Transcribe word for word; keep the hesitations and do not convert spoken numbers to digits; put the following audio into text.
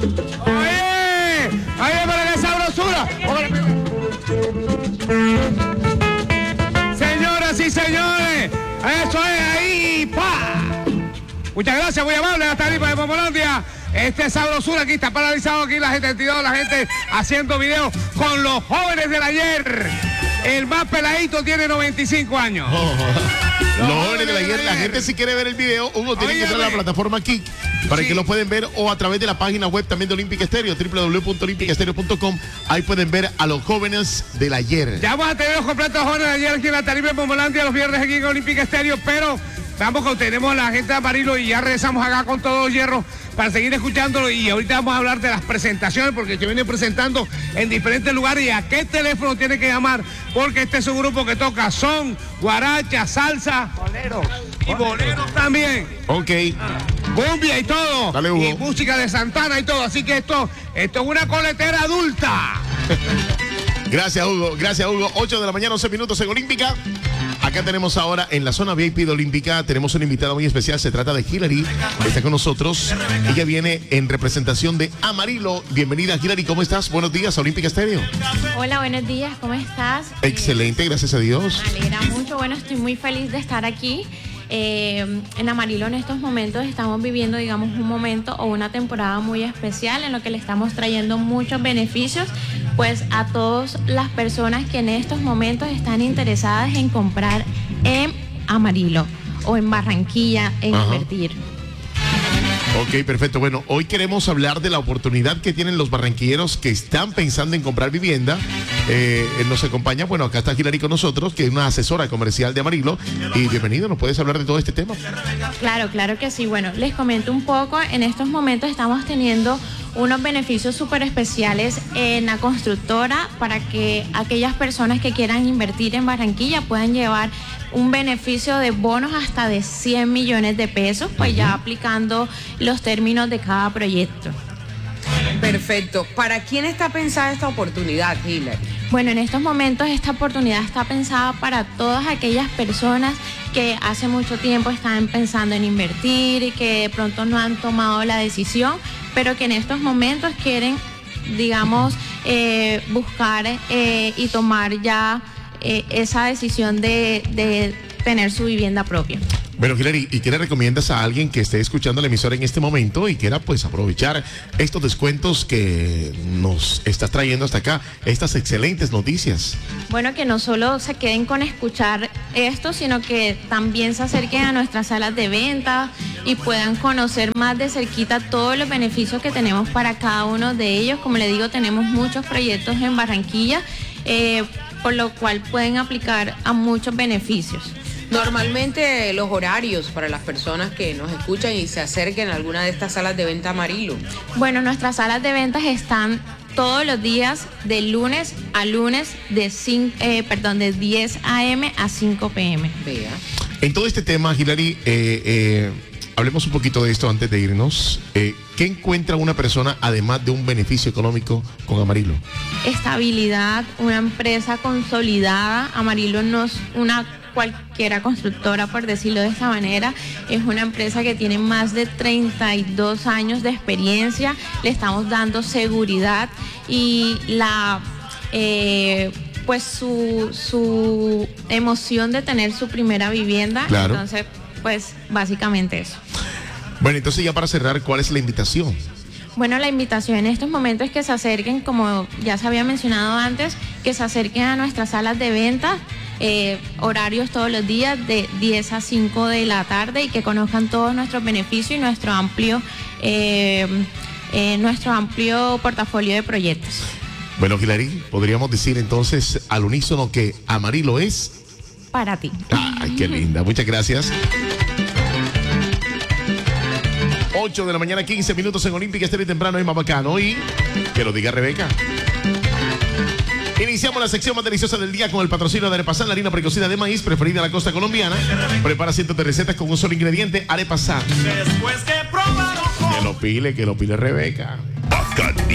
¡Oye! ¡Oye, para qué sabrosura! Señoras y señores, eso es ahí, ¡pa! Muchas gracias, muy amable, la tarifa de Pomolandia. Este sabrosura aquí está paralizado aquí la gente, la gente haciendo videos con los jóvenes del ayer. El más peladito tiene noventa y cinco años. Oh, los, los jóvenes del ayer, la gente si quiere ver el video, Hugo tiene Oye, que entrar a la plataforma Kik para sí. que lo pueden ver o a través de la página web también de Olímpica Estéreo, doble u doble u doble u punto olímpica estéreo punto com. Ahí pueden ver a los jóvenes del ayer. Ya vamos a tener los completos jóvenes de ayer aquí en la tarifa de Pomolandia los viernes aquí en Olímpica Estéreo, pero vamos que tenemos a la gente de Amarillo y ya regresamos acá con todos los hierros para seguir escuchándolo y ahorita vamos a hablar de las presentaciones porque se vienen presentando en diferentes lugares y a qué teléfono tiene que llamar porque este es un grupo que toca son, guaracha, salsa, boleros y boleros también. Ok. Cumbia y todo. Dale, Hugo. Y música de Santana y todo, así que esto, esto es una coletera adulta. Gracias, Hugo. Gracias, Hugo. ocho de la mañana, once minutos en Olímpica. Acá tenemos ahora en la zona V I P de Olímpica, tenemos una invitada muy especial, se trata de Hilary, que está con nosotros. Ella viene en representación de Amarillo. Bienvenida, Hilary, ¿cómo estás? Buenos días a Olímpica Estéreo. Hola, buenos días, ¿cómo estás? Excelente, gracias a Dios. Me alegra mucho, bueno, estoy muy feliz de estar aquí. Eh, en Amarillo en estos momentos estamos viviendo, digamos, un momento o una temporada muy especial en lo que le estamos trayendo muchos beneficios pues a todas las personas que en estos momentos están interesadas en comprar en Amarillo o en Barranquilla en Ajá. invertir. Ok, perfecto. Bueno, hoy queremos hablar de la oportunidad que tienen los barranquilleros que están pensando en comprar vivienda. Eh, nos acompaña, bueno, acá está Hilary con nosotros, que es una asesora comercial de Amarillo. Y bienvenido, ¿nos puedes hablar de todo este tema? Claro, claro que sí. Bueno, les comento un poco. En estos momentos estamos teniendo unos beneficios súper especiales en la constructora para que aquellas personas que quieran invertir en Barranquilla puedan llevar un beneficio de bonos hasta de cien millones de pesos, pues ya aplicando los términos de cada proyecto. Perfecto. ¿Para quién está pensada esta oportunidad, Hilary? Bueno, en estos momentos esta oportunidad está pensada para todas aquellas personas que hace mucho tiempo están pensando en invertir y que de pronto no han tomado la decisión, pero que en estos momentos quieren, digamos, eh, buscar eh, y tomar ya eh, esa decisión de, de tener su vivienda propia. Bueno, Hilary, ¿y qué le recomiendas a alguien que esté escuchando la emisora en este momento y quiera pues aprovechar estos descuentos que nos estás trayendo hasta acá, estas excelentes noticias? Bueno, que no solo se queden con escuchar esto, sino que también se acerquen a nuestras salas de venta y puedan conocer más de cerquita todos los beneficios que tenemos para cada uno de ellos. Como le digo, tenemos muchos proyectos en Barranquilla, eh, por lo cual pueden aplicar a muchos beneficios. Normalmente los horarios para las personas que nos escuchan y se acerquen a alguna de estas salas de venta Amarillo. Bueno, nuestras salas de ventas están todos los días de lunes a lunes de, cinco, eh, perdón, de diez a eme a cinco pe eme. Vea. En todo este tema, Hilary, eh, eh, hablemos un poquito de esto antes de irnos. Eh, ¿Qué encuentra una persona además de un beneficio económico con Amarillo? Estabilidad, una empresa consolidada. Amarillo no es una cualquiera constructora, por decirlo de esta manera, es una empresa que tiene más de treinta y dos años de experiencia, le estamos dando seguridad y la eh, pues su, su emoción de tener su primera vivienda, claro. Entonces pues básicamente eso. Bueno, entonces ya para cerrar, ¿cuál es la invitación? Bueno, la invitación en estos momentos es que se acerquen, como ya se había mencionado antes, que se acerquen a nuestras salas de venta, eh, horarios todos los días de diez a cinco de la tarde y que conozcan todos nuestros beneficios y nuestro amplio, eh, eh, nuestro amplio portafolio de proyectos. Bueno, Hilary, podríamos decir entonces al unísono que Amarillo es para ti. Ay, qué linda, muchas gracias. ocho de la mañana, quince minutos en Olímpica Estéreo temprano y más bacano. Y que lo diga Rebeca. Iniciamos la sección más deliciosa del día con el patrocinio de Arepasán, la harina precocida de maíz preferida de la costa colombiana. Prepara cientos de recetas con un solo ingrediente, Arepasán. Después que probaron. Que lo pile, que lo pile Rebeca. Bacanito.